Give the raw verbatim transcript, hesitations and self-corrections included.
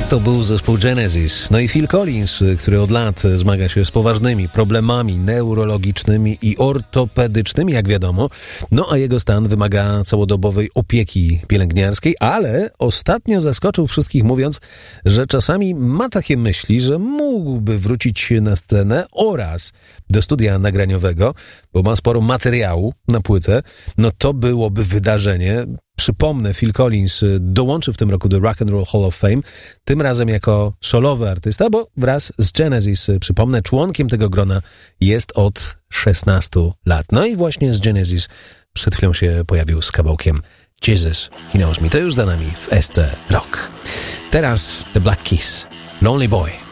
To był zespół Genesis. No i Phil Collins, który od lat zmaga się z poważnymi problemami neurologicznymi i ortopedycznymi, jak wiadomo. No a jego stan wymaga całodobowej opieki pielęgniarskiej, ale ostatnio zaskoczył wszystkich, mówiąc, że czasami ma takie myśli, że mógłby wrócić na scenę oraz do studia nagraniowego, bo ma sporo materiału na płytę. No to byłoby wydarzenie. Przypomnę, Phil Collins dołączy w tym roku do Rock and Roll Hall of Fame, tym razem jako solowy artysta, bo wraz z Genesis, przypomnę, członkiem tego grona jest od szesnastu lat. No i właśnie z Genesis przed chwilą się pojawił z kawałkiem Jesus, He Knows Me. To już za nami w S C Rock. Teraz The Black Keys, Lonely Boy.